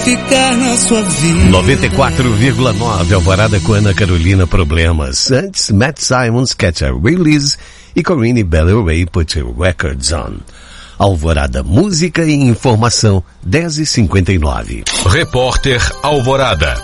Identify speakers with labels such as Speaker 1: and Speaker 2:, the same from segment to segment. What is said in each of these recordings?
Speaker 1: Ficar na sua vida.
Speaker 2: 94,9 Alvorada com Ana Carolina Problemas. Antes, Matt Simons, Catch a Release e Corinne Bailey Ray Put Your Records On. Alvorada, música e informação, 10h59.
Speaker 3: Repórter Alvorada.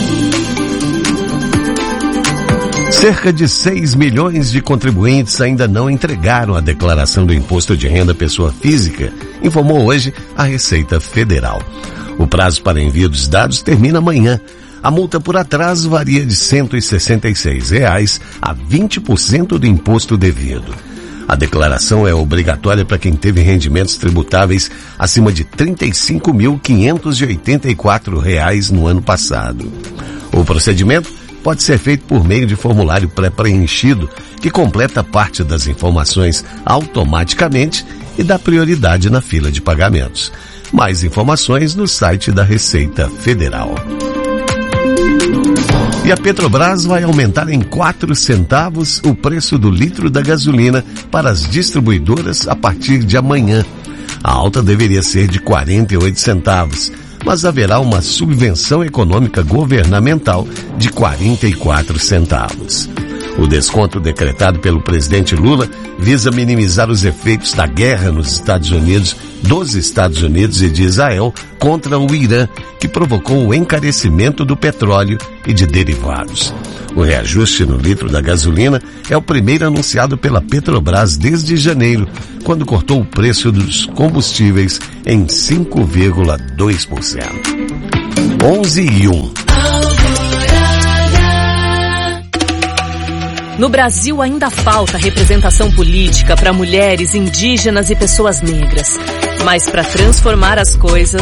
Speaker 2: Cerca de 6 milhões de contribuintes ainda não entregaram a declaração do Imposto de Renda Pessoa Física, informou hoje a Receita Federal. O prazo para envio dos dados termina amanhã. A multa por atraso varia de R$ 166 a 20% do imposto devido. A declaração é obrigatória para quem teve rendimentos tributáveis acima de R$ 35.584 no ano passado. O procedimento pode ser feito por meio de formulário pré-preenchido, que completa parte das informações automaticamente e dá prioridade na fila de pagamentos. Mais informações no site da Receita Federal. E a Petrobras vai aumentar em 4 centavos o preço do litro da gasolina para as distribuidoras a partir de amanhã. A alta deveria ser de 48 centavos, mas haverá uma subvenção econômica governamental de 44 centavos. O desconto decretado pelo presidente Lula visa minimizar os efeitos da guerra dos Estados Unidos e de Israel contra o Irã, que provocou o encarecimento do petróleo e de derivados. O reajuste no litro da gasolina é o primeiro anunciado pela Petrobras desde janeiro, quando cortou o preço dos combustíveis em 5,2%. 11h01.
Speaker 4: No Brasil ainda falta representação política para mulheres, indígenas e pessoas negras. Mas para transformar as coisas,